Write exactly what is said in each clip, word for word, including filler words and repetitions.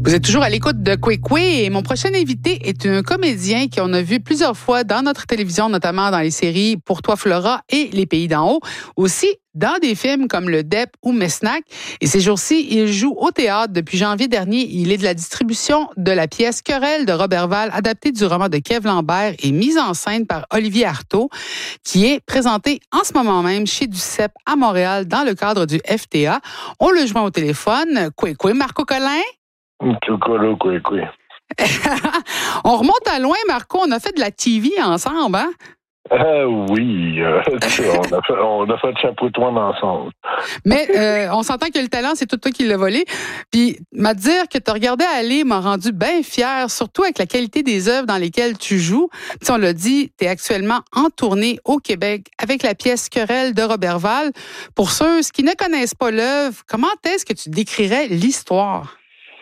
Vous êtes toujours à l'écoute de Kwekwe et mon prochain invité est un comédien qu'on a vu plusieurs fois dans notre télévision, notamment dans les séries Pour toi Flora et Les Pays d'en haut, aussi dans des films comme Le Dep ou Mesnac. Et ces jours-ci, il joue au théâtre. Depuis janvier dernier, il est de la distribution de la pièce Querelle de Roberval, adaptée du roman de Kev Lambert et mise en scène par Olivier Artaud, qui est présentée en ce moment même chez Duceppe à Montréal dans le cadre du F T A. On le joint au téléphone. Kwekwe, Marco Collin? Chocolo, quoi, quoi. On remonte à loin, Marco. On a fait de la T V ensemble, hein? Ah oui, euh, on a fait, on a fait chapeau-toine ensemble. Mais euh, on s'entend que le talent, c'est tout toi qui l'as volé. Puis, m'a dire que tu as regardé aller m'a rendu bien fière, surtout avec la qualité des œuvres dans lesquelles tu joues. Puis, on l'a dit, tu es actuellement en tournée au Québec avec la pièce Querelle de Roberval. Pour ceux qui ne connaissent pas l'œuvre, comment est-ce que tu décrirais l'histoire?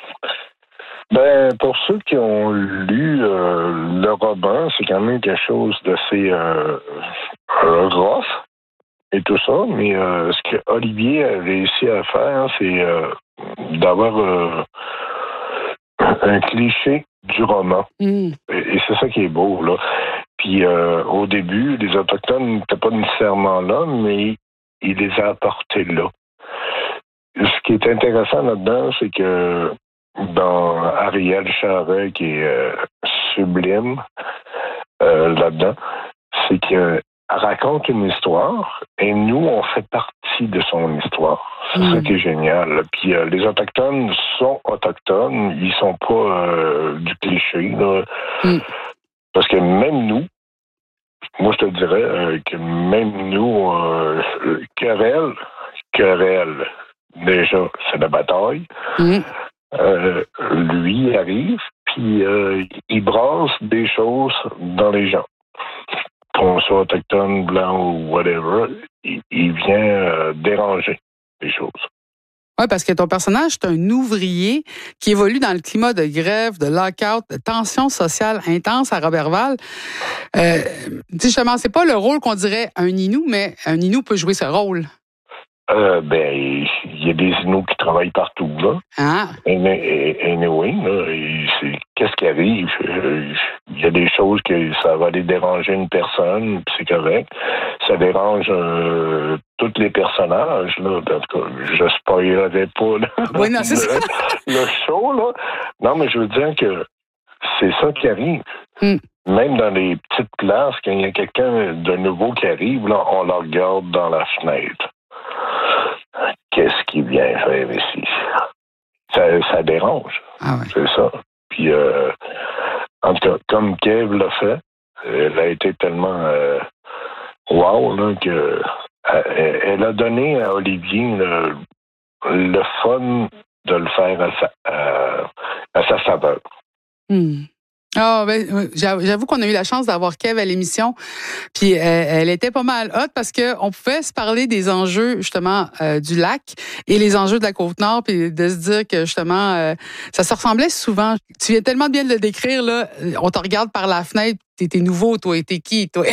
Ben, pour ceux qui ont lu euh, le roman, c'est quand même quelque chose d'assez euh, euh, rough et tout ça, mais euh, ce que Olivier a réussi à faire, c'est euh, d'avoir euh, un cliché du roman. Mm. Et, et c'est ça qui est beau, là. Puis euh, au début, les Autochtones n'étaient pas nécessairement là, mais il les a apportés là. Ce qui est intéressant là-dedans, c'est que dans Ariel Charret, qui est euh, sublime euh, là-dedans, c'est qu'elle raconte une histoire et nous, on fait partie de son histoire. C'est mmh. ça qui est génial. Puis euh, les Autochtones sont autochtones, ils sont pas euh, du cliché, là. Mmh. Parce que même nous, moi je te dirais euh, que même nous, euh, querelle, querelle, déjà, c'est la bataille. Mmh. Euh, lui arrive, puis euh, il brasse des choses dans les gens. Qu'on soit autochtone, blanc ou whatever, il, il vient euh, déranger les choses. Oui, parce que ton personnage, c'est un ouvrier qui évolue dans le climat de grève, de lock-out, de tension sociale intense à Roberval. Euh, justement, c'est pas le rôle qu'on dirait un Inou, mais un Inou peut jouer ce rôle. Euh, ben, il y a des Inuits qui travaillent partout, là. Ah. Anyway, là, et c'est, qu'est-ce qui arrive? Il y a des choses que ça va aller déranger une personne, puis c'est correct. Ça dérange euh, tous les personnages, là. En tout cas, je spoilerai pas, là, oui, non, c'est le, ça. le show, là. Non, mais je veux dire que c'est ça qui arrive. Mm. Même dans les petites classes, quand il y a quelqu'un de nouveau qui arrive, là, on le regarde dans la fenêtre. Qu'est-ce qu'il vient faire ici? Ça, ça dérange. Ah ouais. C'est ça. Puis, euh, en tout cas, comme Kev l'a fait, elle a été tellement euh, wow, là, que elle, elle a donné à Olivier le, le fun de le faire à sa, à, à sa saveur. Mm. Ah, ben, j'avoue qu'on a eu la chance d'avoir Kev à l'émission, puis elle, elle était pas mal hot parce que on pouvait se parler des enjeux justement euh, du lac et les enjeux de la Côte-Nord, puis de se dire que justement euh, ça se ressemblait souvent. Tu viens tellement bien de le décrire là, on te regarde par la fenêtre, t'es, t'es nouveau, toi, t'es qui, toi?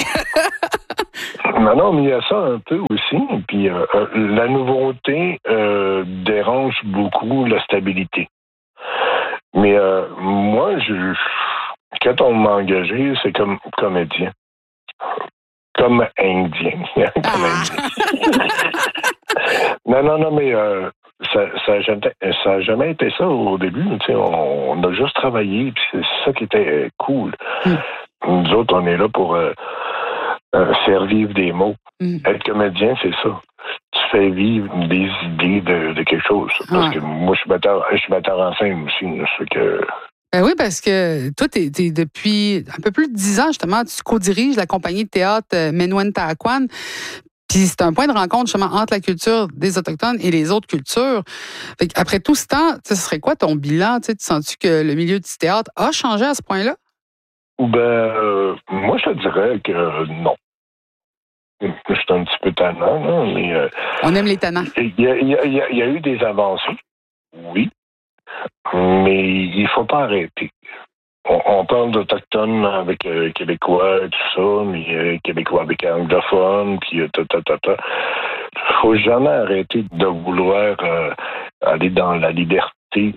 Non, non, mais il y a ça un peu aussi. Puis euh, la nouveauté euh, dérange beaucoup la stabilité. Mais euh, moi, je quand on m'a engagé, c'est comme comédien. Comme indien. comme indien. non, non, non, mais euh, ça n'a jamais, ça jamais été ça au début. On, on a juste travaillé, puis c'est ça qui était cool. Mm. Nous autres, on est là pour euh, euh, faire vivre des mots. Mm. Être comédien, c'est ça. Tu fais vivre des idées de, de quelque chose. Parce ah. que moi, je suis metteur, je suis metteur en scène aussi. C'est que... Ben oui, parce que toi, t'es, t'es depuis un peu plus de dix ans, justement, tu co-diriges la compagnie de théâtre Menwen Taakwan. Puis c'est un point de rencontre, justement, entre la culture des Autochtones et les autres cultures. Fait après tout ce temps, ce serait quoi ton bilan? Tu sens-tu que le milieu du théâtre a changé à ce point-là? Ben, euh, moi, je te dirais que non. Je suis un petit peu tannant, là, mais... Euh, On aime les tannants. Il y, y, y, y a eu des avancées, oui. Mais il ne faut pas arrêter. On, on parle d'Autochtones avec euh, Québécois et tout ça, mais euh, Québécois avec anglophones, puis euh, ta, ta, ta, ta. Il ne faut jamais arrêter de vouloir euh, aller dans la liberté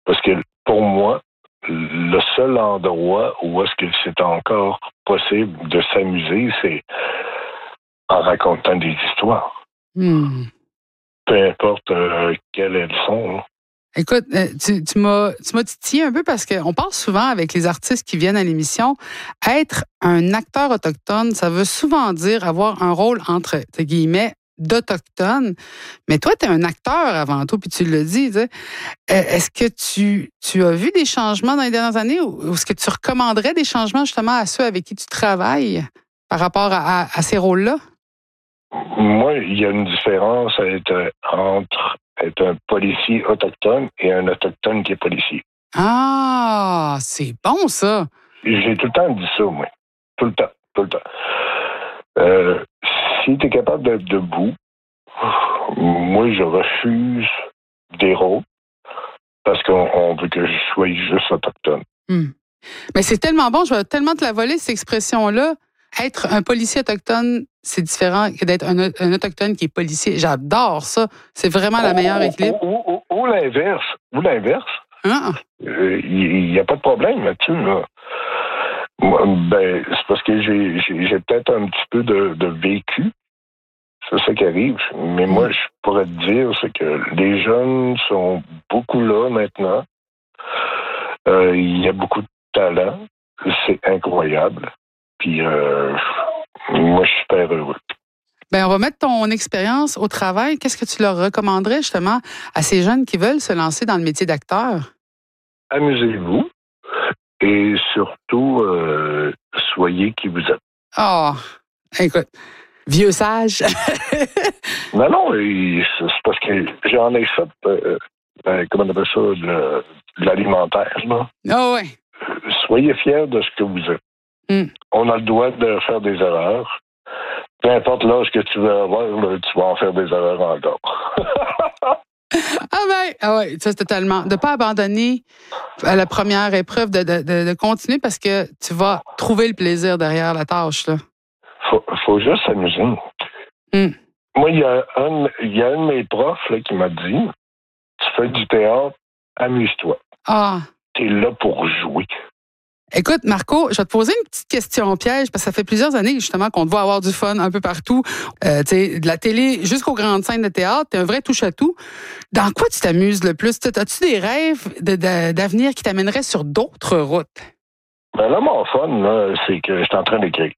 Parce que pour moi, le seul endroit où est-ce que c'est encore possible de s'amuser, c'est en racontant des histoires. Hmm. Peu importe euh, quelles elles sont. Hein. Écoute, euh, tu, tu m'as tu m'as titillé un peu parce qu'on parle souvent avec les artistes qui viennent à l'émission, être un acteur autochtone, ça veut souvent dire avoir un rôle entre guillemets d'autochtone. Mais toi, tu es un acteur avant tout, puis tu le dis. Tu sais. Est-ce que tu, tu as vu des changements dans les dernières années ou est-ce que tu recommanderais des changements justement à ceux avec qui tu travailles par rapport à, à, à ces rôles-là? Moi, il y a une différence à être, entre être un policier autochtone et un autochtone qui est policier. Ah, c'est bon ça. J'ai tout le temps dit ça, moi. Tout le temps, tout le temps. Euh, si tu es capable d'être debout, moi, je refuse des rôles parce qu'on on veut que je sois juste autochtone. Hmm. Mais c'est tellement bon, je vais tellement te la voler, cette expression-là. Être un policier autochtone, c'est différent que d'être un, un autochtone qui est policier. J'adore ça. C'est vraiment la meilleure équilibre. Ou, ou, ou, ou l'inverse. Ou l'inverse. Ah. Il euh, n'y a pas de problème là-dessus, là. Ben, c'est parce que j'ai, j'ai, j'ai peut-être un petit peu de, de vécu. C'est ça qui arrive. Mais mmh. moi, je pourrais te dire, c'est que les jeunes sont beaucoup là maintenant. Euh, il y a beaucoup de talent. C'est incroyable. Puis, euh, moi, je suis super heureux. Ben, on va mettre ton expérience au travail. Qu'est-ce que tu leur recommanderais justement à ces jeunes qui veulent se lancer dans le métier d'acteur? Amusez-vous. Et surtout, euh, soyez qui vous êtes. Oh, écoute, vieux sage. non, non, c'est parce que j'en ai fait, euh, euh, comment on appelle ça, de, de l'alimentaire. Là. Oh, ouais. Soyez fiers de ce que vous êtes. Mm. On a le droit de faire des erreurs. Peu importe l'âge que tu veux avoir, là, tu vas en faire des erreurs encore. Ah ben, ah ouais, ça c'est totalement. De ne pas abandonner à la première épreuve, de, de, de continuer parce que tu vas trouver le plaisir derrière la tâche. Là. Faut, faut juste s'amuser. Mm. Moi, il y a un, il y a un de mes profs là, qui m'a dit, tu fais du théâtre, amuse-toi. Ah. T'es là pour jouer. Écoute, Marco, je vais te poser une petite question piège, parce que ça fait plusieurs années, justement, qu'on te voit avoir du fun un peu partout. Euh, tu sais, de la télé jusqu'aux grandes scènes de théâtre, t'es un vrai touche-à-tout. Dans quoi tu t'amuses le plus? As-tu des rêves de, de, d'avenir qui t'amèneraient sur d'autres routes? Ben là, mon fun, là, c'est que je suis en train d'écrire.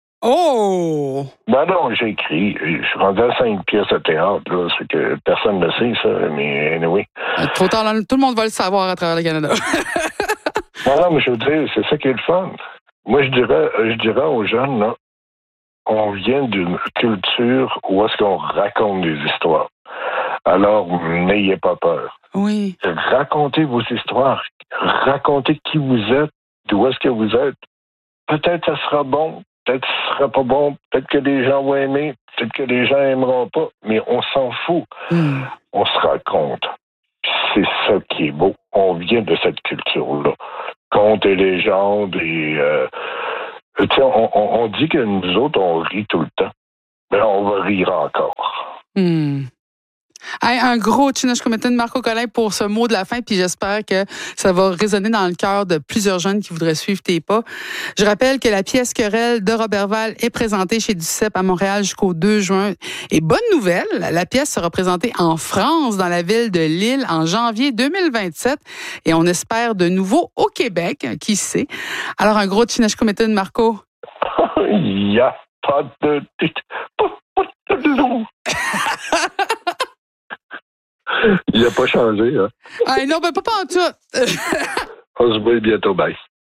Oh! Ben non, j'ai écrit. Je suis rendu à cinq pièces de théâtre, là. C'est que personne ne le sait, ça, mais anyway. Trop tard, tout le monde va le savoir à travers le Canada. Non, non, mais je veux dire, c'est ça qui est le fun. Moi, je dirais, je dirais aux jeunes, là, on vient d'une culture où est-ce qu'on raconte des histoires. Alors, n'ayez pas peur. Oui. Racontez vos histoires. Racontez qui vous êtes, d'où est-ce que vous êtes. Peut-être que ça sera bon, peut-être que ce sera pas bon, peut-être que les gens vont aimer, peut-être que les gens aimeront pas, mais on s'en fout. Mm. On se raconte. C'est ça qui est beau. On vient de cette culture-là. Contes et légendes et... Euh, tu sais, on, on, on dit que nous autres, on rit tout le temps. Mais on va rire encore. Mm. Hey, un gros Chineshkumitin de Marco Collin pour ce mot de la fin, puis j'espère que ça va résonner dans le cœur de plusieurs jeunes qui voudraient suivre tes pas. Je rappelle que la pièce Querelle de Roberval est présentée chez Duceppe à Montréal jusqu'au deux juin. Et bonne nouvelle, la pièce sera présentée en France, dans la ville de Lille, en janvier deux mille vingt-sept. Et on espère de nouveau au Québec, qui sait. Alors, un gros Chineshkumitin de Marco. Il n'y a pas de... Pas de loup. Il n'a pas changé, hein? Ah non, ben pas en tout. On se voit bientôt, bye.